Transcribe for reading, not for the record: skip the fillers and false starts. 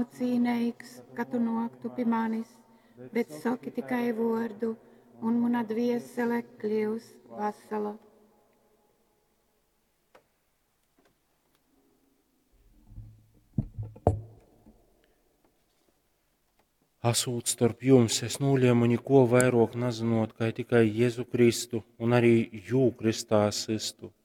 cīnīgs, ka tu noktu pie manis, bet saki tikai vārdu, un mana dviesele kļūs vesela. Asūt starp jums, es nūliemu neko vairāk nezinot, kā tikai Jēzu Kristu un arī jū kristā sistu.